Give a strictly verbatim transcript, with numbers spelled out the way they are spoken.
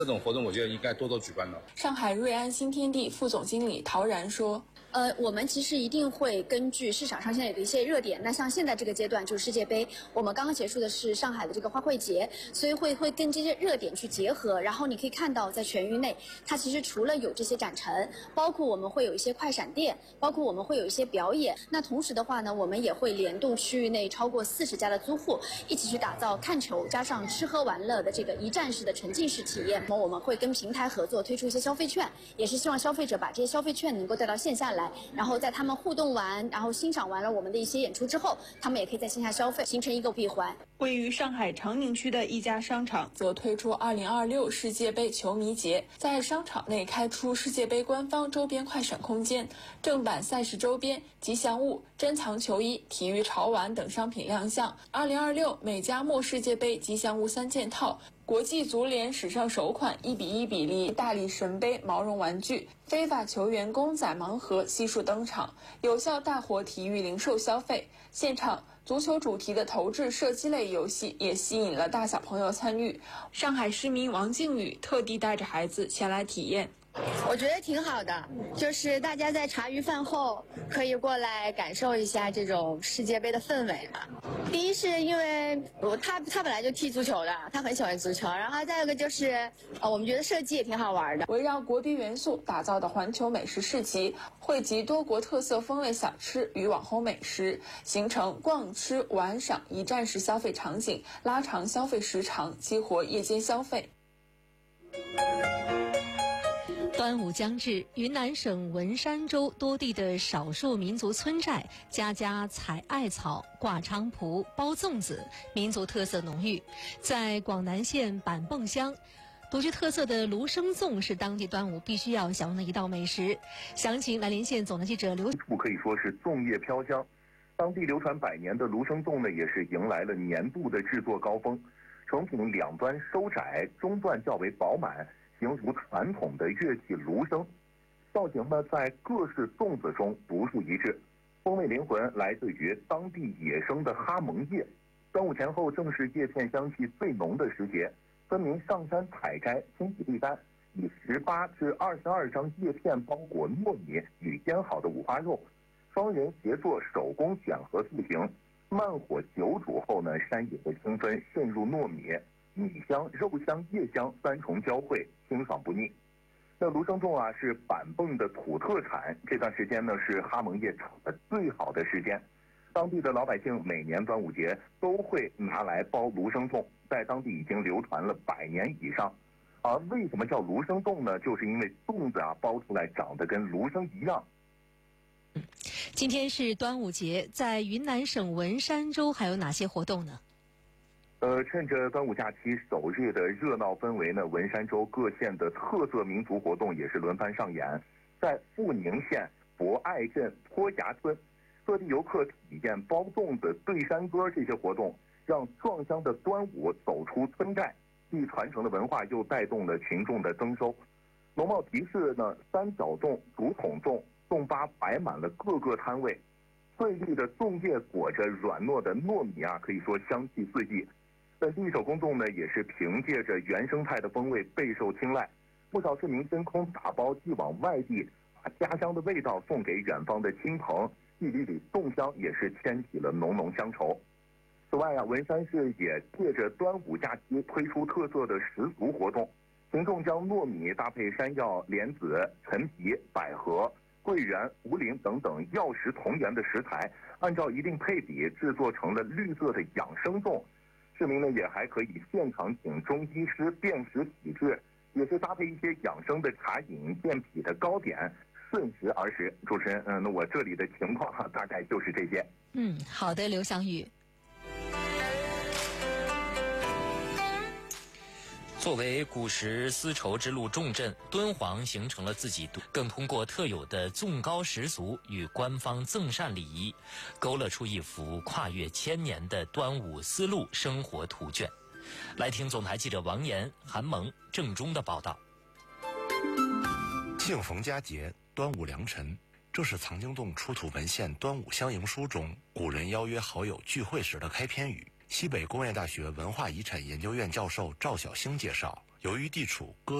这种活动我觉得应该多多举办的。 上海瑞安新天地副总经理陶然说。 呃，我们其实一定会根据市场上现在有的一些热点，那像现在这个阶段就是世界杯，我们刚刚结束的是上海的这个花卉节，所以会会跟这些热点去结合。然后你可以看到，在全域内，它其实除了有这些展陈，包括我们会有一些快闪店，包括我们会有一些表演。那同时的话呢，我们也会联动区域内超过四十家的租户，一起去打造看球加上吃喝玩乐的这个一站式的沉浸式体验。那么我们会跟平台合作推出一些消费券，也是希望消费者把这些消费券能够带到线下来。然后在他们互动完，然后欣赏完了我们的一些演出之后，他们也可以在线下消费，形成一个闭环。 位于上海长宁区的一家商场则推出二零二六世界杯球迷节，在商场内开出世界杯官方周边快闪空间，正版赛事周边、吉祥物、珍藏球衣、体育潮玩等商品亮相。二零二六美加墨世界杯吉祥物三件套。国际足联史上首款一比一比例大力神杯毛绒玩具、非法球员公仔盲盒悉数登场，有效大活体育零售消费。现场足球主题的投掷射击类游戏也吸引了大小朋友参与。上海市民王靖宇特地带着孩子前来体验。 我觉得挺好的，就是大家在茶余饭后可以过来感受一下这种世界杯的氛围嘛。第一是因为我他他本来就踢足球的，他很喜欢足球，然后再一个就是呃，我们觉得设计也挺好玩的。 围绕国宾元素打造的环球美食市集，汇集多国特色风味小吃与网红美食，形成逛吃玩赏一站式消费场景，拉长消费时长，激活夜间消费。 端午将至，云南省文山州多地的少数民族村寨家家采艾草、挂菖蒲、包粽子，民族特色浓郁。在广南县板泵乡，独具特色的芦生粽是当地端午必须要享用的一道美食。详情来连线总台记者刘。 可以说是粽叶飘香，当地流传百年的芦生粽呢，也是迎来了年度的制作高峰。成品两端收窄，中段较为饱满，形如传统的乐器芦笙，造型呢在各式粽子中独树一帜，风味灵魂来自于当地野生的哈蒙叶。端午前后正是叶片香气最浓的时节，村民上山采摘，清洗沥干，以十八至二十二张叶片包裹糯米与腌好的五花肉，双人协作手工选核塑形，慢火久煮后呢，山野的清芬渗入糯米。米香、肉香、叶香三重交汇，清爽不腻。那芦生粽啊是板泵的土特产，这段时间呢是哈蒙叶炒的最好的时间。当地的老百姓每年端午节都会拿来包芦生粽，在当地已经流传了百年以上。而为什么叫芦生粽呢？就是因为粽子啊包出来长得跟芦生一样。 今天是端午节，在云南省文山州还有哪些活动呢？ 呃，趁着端午假期首日的热闹氛围呢，文山州各县的特色民族活动也是轮番上演。在富宁县博爱镇坡崖村，各地游客体验包粽子、对山歌这些活动，让壮乡的端午走出村寨，既传承了文化，又带动了群众的增收。农贸集市呢，三角粽、竹筒粽、粽粑摆满了各个摊位，翠绿的粽叶裹着软糯的糯米啊，可以说香气四溢。本地手工粽呢，也是凭借着原生态的风味备受青睐，不少市民真空打包寄往外地，把家乡的味道送给远方的亲朋，地里里粽香也是牵起了浓浓乡愁。此外啊，文山市也借着端午假期推出特色的食俗活动，群众将糯米搭配山药、莲子、陈皮、百合、桂圆、茯苓等等药食同源的食材，按照一定配比制作成了绿色的养生粽。市民呢也还可以现场请中医师辨识体质，也是搭配一些养生的茶饮、健脾的糕点，顺时而食。主持人，嗯，那我这里的情况哈，大概就是这些。 嗯，好的，刘翔宇。 作为古时丝绸之路重镇，敦煌形成了自己更通过特有的粽糕习俗与官方赠膳礼仪，勾勒出一幅跨越千年的端午丝路生活图卷。来听总台记者王岩、韩萌、郑中的报道。 庆逢佳节，端午良辰，这是藏经洞出土文献《端午相迎书》中古人邀约好友聚会时的开篇语。西北工业大学文化遗产研究院教授赵小兴介绍， 由于地处歌